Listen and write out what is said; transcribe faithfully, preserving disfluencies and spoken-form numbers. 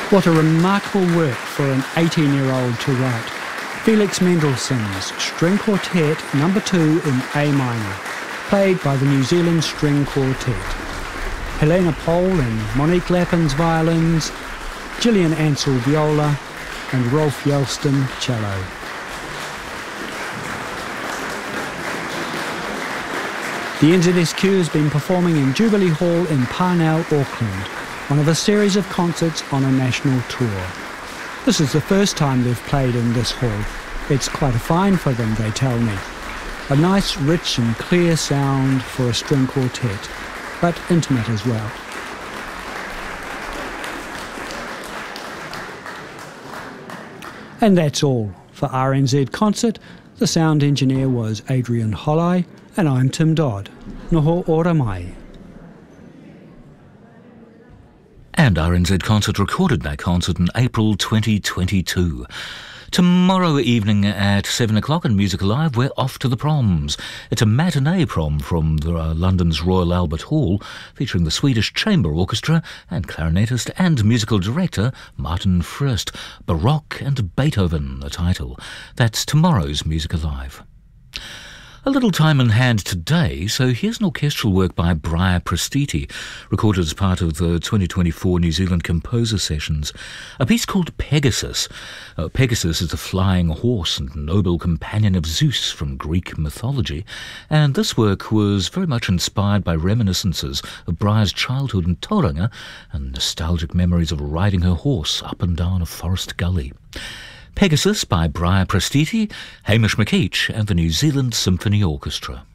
What a remarkable work for an eighteen-year-old to write. Felix Mendelssohn's String Quartet number two in A minor, played by the New Zealand String Quartet. Helena Pohl and Monique Lappin's violins, Gillian Ansell viola, and Rolf Yelston cello. The N Z S Q has been performing in Jubilee Hall in Parnell, Auckland, one of a series of concerts on a national tour. This is the first time they've played in this hall. It's quite a find for them, they tell me. A nice, rich and clear sound for a string quartet, but intimate as well. And that's all for R N Z Concert. The sound engineer was Adrian Holley, and I'm Tim Dodd. Noho ora mai. And R N Z Concert recorded that concert in April twenty twenty-two. Tomorrow evening at seven o'clock in Music Alive, we're off to the Proms. It's a matinee prom from the, uh, London's Royal Albert Hall, featuring the Swedish Chamber Orchestra and clarinetist and musical director Martin Fröst. Baroque and Beethoven, the title. That's tomorrow's Music Alive. A little time in hand today, so here's an orchestral work by Briar Prestiti, recorded as part of the twenty twenty-four New Zealand Composer Sessions. A piece called Pegasus. Uh, Pegasus is the flying horse and noble companion of Zeus from Greek mythology, and this work was very much inspired by reminiscences of Briar's childhood in Tauranga and nostalgic memories of riding her horse up and down a forest gully. Pegasus by Briar Prestiti, Hamish McKeach and the New Zealand Symphony Orchestra.